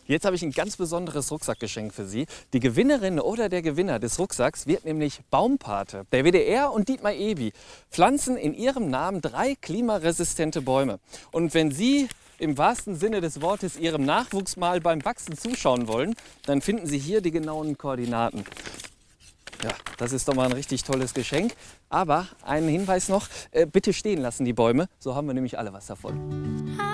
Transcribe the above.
Jetzt habe ich ein ganz besonderes Rucksackgeschenk für Sie. Die Gewinnerin oder der Gewinner des Rucksacks wird nämlich Baumpate. Der WDR und Dietmar Ebi pflanzen in ihrem Namen 3 klimaresistente Bäume. Und wenn Sie im wahrsten Sinne des Wortes Ihrem Nachwuchs mal beim Wachsen zuschauen wollen, dann finden Sie hier die genauen Koordinaten. Ja, das ist doch mal ein richtig tolles Geschenk. Aber einen Hinweis noch, bitte stehen lassen die Bäume, so haben wir nämlich alle was davon.